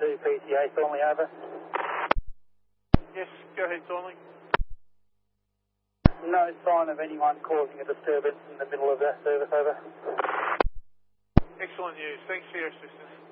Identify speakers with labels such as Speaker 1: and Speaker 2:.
Speaker 1: PTA, Thornley over.
Speaker 2: Yes, go ahead, Thornley.
Speaker 1: No sign of anyone causing a disturbance in the middle of that service, over.
Speaker 2: Excellent news. Thanks for your assistance.